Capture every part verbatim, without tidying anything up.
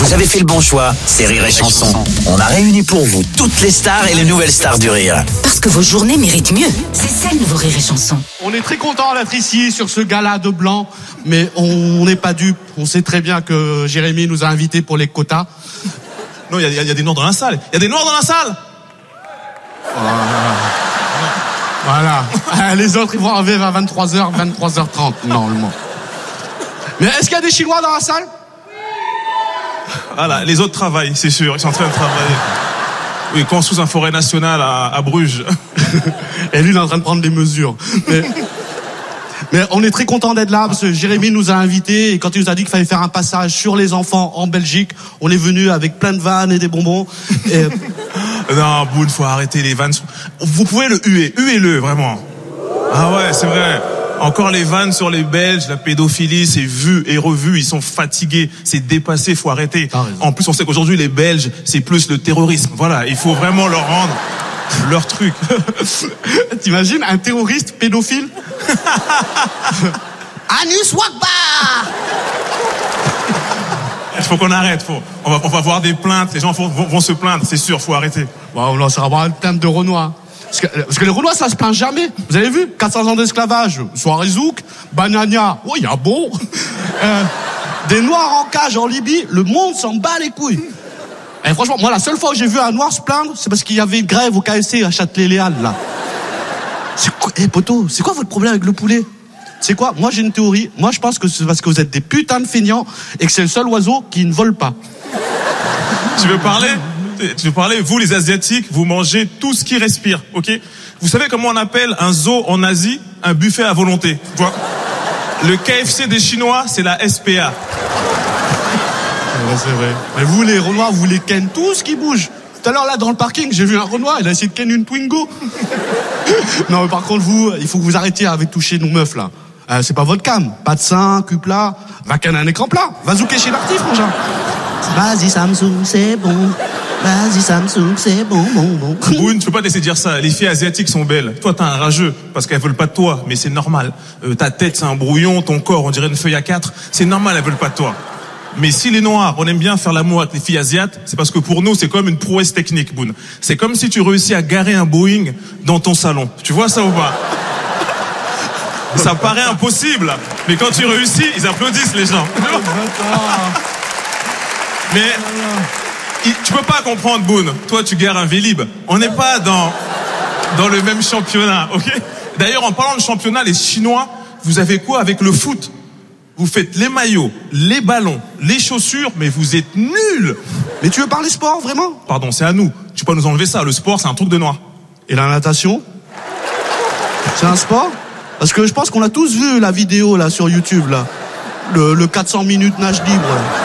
Vous avez fait le bon choix, c'est Rire et Chanson. On a réuni pour vous toutes les stars et les nouvelles stars du rire. Parce que vos journées méritent mieux. C'est ça le nouveau Rire et Chanson. On est très content d'être ici sur ce gala de blanc, mais on n'est pas dupes. On sait très bien que Jérémy nous a invités pour les quotas. Non, il y, y, y a des noirs dans la salle. Il y a des noirs dans la salle. Voilà. Voilà. Les autres, ils vont arriver à vingt-trois heures, vingt-trois heures trente, normalement. Mais est-ce qu'il y a des Chinois dans la salle? Voilà, les autres travaillent, c'est sûr. Ils sont en train de travailler. Oui, construisent un forêt nationale à, à Bruges. Et lui, il est en train de prendre des mesures. Mais, mais on est très content d'être là parce que Jérémy nous a invités et quand il nous a dit qu'il fallait faire un passage sur les enfants en Belgique, on est venu avec plein de vannes et des bonbons. Et... Non, Boone, faut arrêter les vannes. Vous pouvez le huer, huez-le, vraiment. Ah ouais, c'est vrai. Encore les vannes sur les Belges, la pédophilie, c'est vu et revu, ils sont fatigués, c'est dépassé, faut arrêter. En plus, on sait qu'aujourd'hui, les Belges, c'est plus le terrorisme. Voilà, il faut vraiment leur rendre leur truc. T'imagines un terroriste pédophile? Anus Wakba! Il faut qu'on arrête, faut. On va, on va voir des plaintes, les gens vont, vont, vont se plaindre, c'est sûr, faut arrêter. Bon, là, ça va avoir un thème de Renoir. Parce que, parce que les Renois, ça se plaint jamais. Vous avez vu, quatre cents ans d'esclavage, soirée zouk, banania, oh, il y a bon. Euh, des Noirs en cage en Libye, le monde s'en bat les couilles. Et franchement, moi, la seule fois où j'ai vu un Noir se plaindre, c'est parce qu'il y avait une grève au K F C à Châtelet-Léal, là. C'est quoi, eh, poto, c'est quoi votre problème avec le poulet? C'est quoi? Moi, j'ai une théorie. Moi, je pense que c'est parce que vous êtes des putains de feignants et que c'est le seul oiseau qui ne vole pas. Tu veux parler? Tu veux parler? Vous, les Asiatiques, vous mangez tout ce qui respire, ok? Vous savez comment on appelle un zoo en Asie? Un buffet à volonté. Tu vois? Le K F C des Chinois, c'est la S P A. Ouais, c'est vrai. Mais vous, les Renois, vous les ken tout ce qui bouge. Tout à l'heure, là, dans le parking, j'ai vu un Renoir, il a essayé de ken une Twingo. Non, mais par contre, vous, il faut que vous arrêtiez avec toucher nos meufs, là. Euh, c'est pas votre cam. Pas de sein, cul plat. Va canner un écran plat. Va zouker chez l'artiste, mon genre. Vas-y, Samsung, c'est bon. Vas-y, Samsung, c'est bon, bon, bon. Boone, tu peux pas te laisser dire ça. Les filles asiatiques sont belles. Toi, t'as un rageux, parce qu'elles veulent pas de toi. Mais c'est normal. Euh, ta tête, c'est un brouillon. Ton corps, on dirait une feuille à quatre. C'est normal, elles veulent pas de toi. Mais si les Noirs, on aime bien faire l'amour avec les filles asiates, c'est parce que pour nous, c'est comme une prouesse technique, Boone. C'est comme si tu réussis à garer un Boeing dans ton salon. Tu vois ça ou pas? Ça paraît impossible. Mais quand tu réussis, ils applaudissent, les gens. Mais tu peux pas comprendre, Boone. Toi, tu gares un Vélib. On n'est pas dans dans le même championnat, ok? D'ailleurs, en parlant de championnat, les Chinois, vous avez quoi avec le foot? Vous faites les maillots, les ballons, les chaussures, mais vous êtes nuls. Mais tu veux parler sport, vraiment? Pardon, c'est à nous. Tu peux pas nous enlever ça. Le sport, c'est un truc de noir. Et la natation? C'est un sport? Parce que je pense qu'on a tous vu la vidéo, là, sur YouTube, là. Le, le quatre cents minutes nage libre.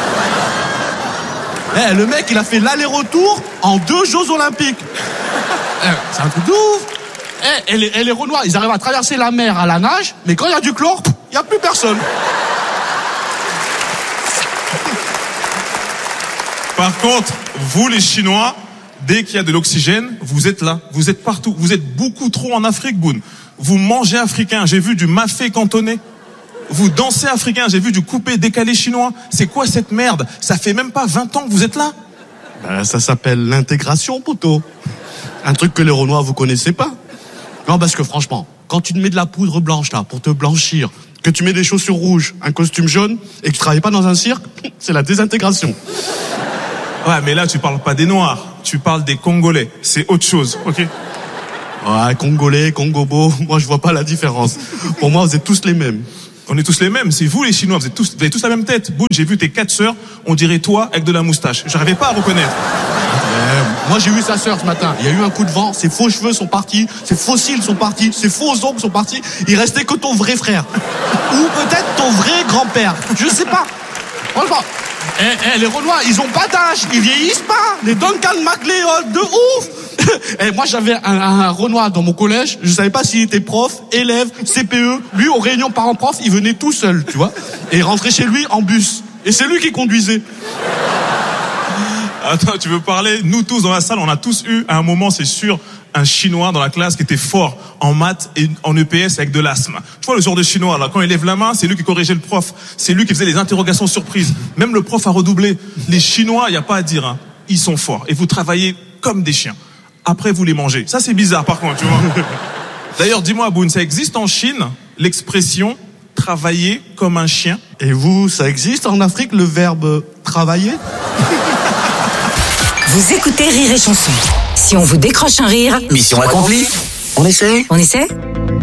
Eh, le mec, il a fait l'aller-retour en deux Jeux Olympiques. Eh, c'est un truc de ouf. Eh, et les, et les Renois, ils arrivent à traverser la mer à la nage, mais quand il y a du chlore, il n'y a plus personne. Par contre, vous les Chinois, dès qu'il y a de l'oxygène, vous êtes là, vous êtes partout, vous êtes beaucoup trop en Afrique, Boone. Vous mangez africain, j'ai vu du mafé cantonais. Vous dansez africain, j'ai vu du coupé décalé chinois. C'est quoi cette merde? Ça fait même pas vingt ans que vous êtes là. Ben, ça s'appelle l'intégration, poteau. Un truc que les Renois, vous connaissez pas. Non, parce que franchement, quand tu te mets de la poudre blanche, là, pour te blanchir, que tu mets des chaussures rouges, un costume jaune, et que tu travailles pas dans un cirque, c'est la désintégration. Ouais, mais là, tu parles pas des Noirs, tu parles des Congolais. C'est autre chose, ok? Ouais, Congolais, Congobo, moi je vois pas la différence. Pour moi, vous êtes tous les mêmes. On est tous les mêmes, c'est vous les Chinois, vous, êtes tous, vous avez tous la même tête. Boone, j'ai vu tes quatre sœurs, on dirait toi avec de la moustache. J'arrivais pas à reconnaître. Ouais, moi j'ai vu sa sœur ce matin, il y a eu un coup de vent, ses faux cheveux sont partis, ses faux cils sont partis, ses faux ongles sont partis, il restait que ton vrai frère. Ou peut-être ton vrai grand-père, je sais pas. Franchement, eh, eh, les Renois, ils ont pas d'âge, ils vieillissent pas. Les Duncan MacLeod, de ouf. Et moi j'avais un, un Renoir dans mon collège, je savais pas s'il était prof, élève, C P E. Lui, aux réunions parents-prof, il venait tout seul, tu vois. Et il rentrait chez lui en bus. Et c'est lui qui conduisait. Attends, tu veux parler? Nous tous dans la salle, on a tous eu, à un moment, c'est sûr, un Chinois dans la classe qui était fort en maths et en E P S avec de l'asthme. Tu vois le genre de Chinois, là, quand il lève la main, c'est lui qui corrigeait le prof. C'est lui qui faisait les interrogations surprises. Même le prof a redoublé. Les Chinois, il n'y a pas à dire, hein. Ils sont forts. Et vous travaillez comme des chiens. Après, vous les mangez. Ça, c'est bizarre, par contre, tu vois. D'ailleurs, dis-moi, Boone, ça existe en Chine, l'expression travailler comme un chien? Et vous, ça existe en Afrique, le verbe travailler? Vous écoutez Rire et Chanson. Si on vous décroche un rire, Mission accomplie. On essaie? on essaie?